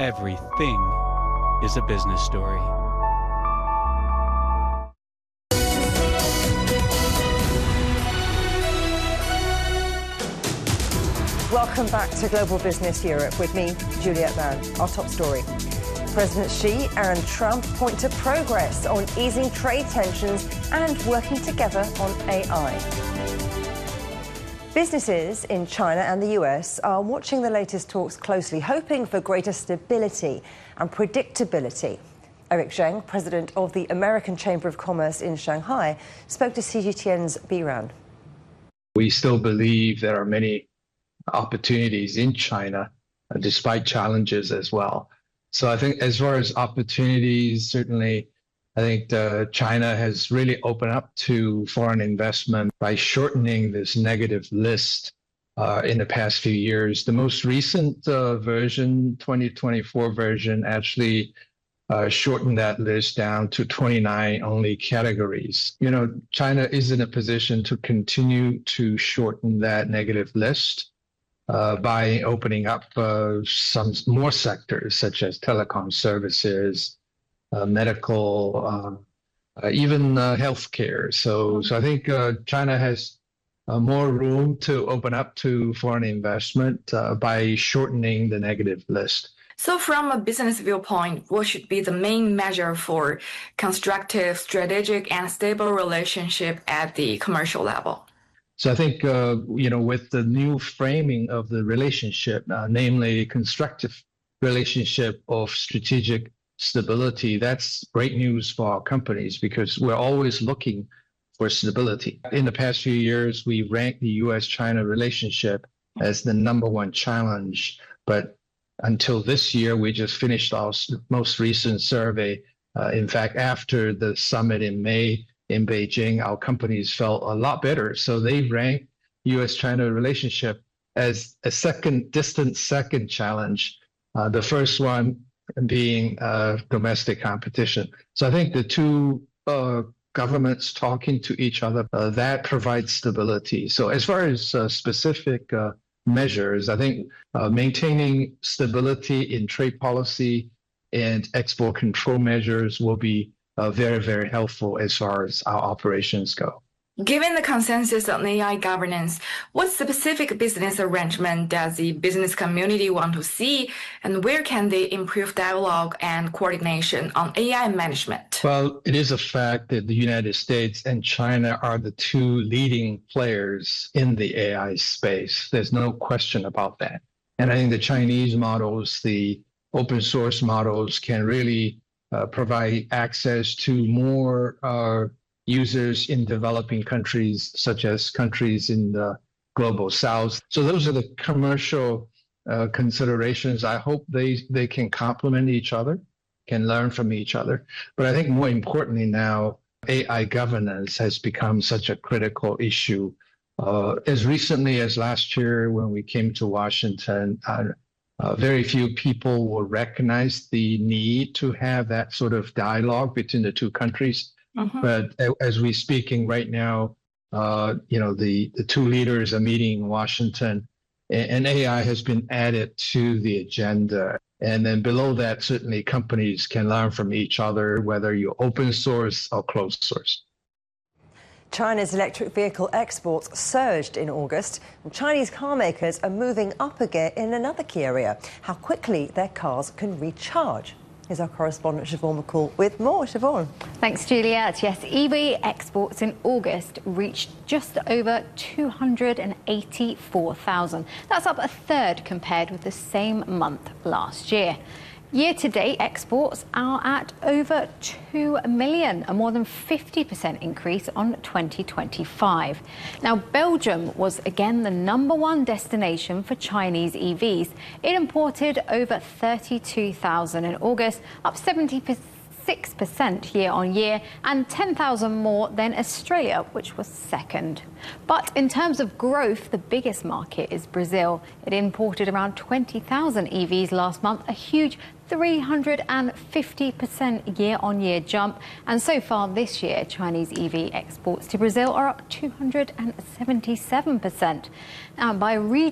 Everything is a business story. Welcome back to Global Business Europe with me, Juliette Van. Our top story. President Xi and Trump point to progress on easing trade tensions and working together on AI. Businesses in China and the US are watching the latest talks closely, hoping for greater stability and predictability. Eric Zheng, president of the American Chamber of Commerce in Shanghai, spoke to CGTN's Biran. We still believe there are many opportunities in China, despite challenges as well. So I think as far as opportunities, certainly, I think China has really opened up to foreign investment by shortening this negative list in the past few years. The most recent version, 2024 version, actually shortened that list down to 29 only categories. You know, China is in a position to continue to shorten that negative list by opening up some more sectors, such as telecom services, medical, even healthcare. So I think China has more room to open up to foreign investment by shortening the negative list. So from a business viewpoint, what should be the main measure for constructive, strategic, and stable relationship at the commercial level? So I think, with the new framing of the relationship, namely constructive relationship of strategic stability, that's great news for our companies because we're always looking for stability. In the past few years, we ranked the U.S.-China relationship as the #1 challenge. But until this year, we just finished our most recent survey. In fact, after the summit in May, in Beijing, our companies felt a lot better. So they ranked U.S.-China relationship as a distant second challenge, the first one being domestic competition. So I think the two governments talking to each other, that provides stability. So as far as specific measures, I think maintaining stability in trade policy and export control measures will be very, very helpful as far as our operations go. Given the consensus on AI governance, what specific business arrangement does the business community want to see, and where can they improve dialogue and coordination on AI management? Well, it is a fact that the United States and China are the two leading players in the AI space. There's no question about that. And I think the Chinese models, the open source models, can really provide access to more users in developing countries, such as countries in the global south. So those are the commercial considerations. I hope they can complement each other, can learn from each other. But I think more importantly now, AI governance has become such a critical issue. As recently as last year, when we came to Washington, very few people will recognize the need to have that sort of dialogue between the two countries. Mm-hmm. But as we're speaking right now, the two leaders are meeting in Washington, and AI has been added to the agenda. And then below that, certainly companies can learn from each other, whether you're open source or closed source. China's electric vehicle exports surged in August, and Chinese car makers are moving up again in another key area, how quickly their cars can recharge. Here's our correspondent Siobhan McCall with more. Siobhan. Thanks, Juliette. Yes, EV exports in August reached just over 284,000. That's up a third compared with the same month last year. Year-to-date exports are at over 2 million, a more than 50% increase on 2025. Now, Belgium was again the #1 destination for Chinese EVs. It imported over 32,000 in August, up 76% year-on-year, and 10,000 more than Australia, which was second. But in terms of growth, the biggest market is Brazil. It imported around 20,000 EVs last month, a huge 350% year-on-year jump. And so far this year, Chinese EV exports to Brazil are up 277%. Now, by region,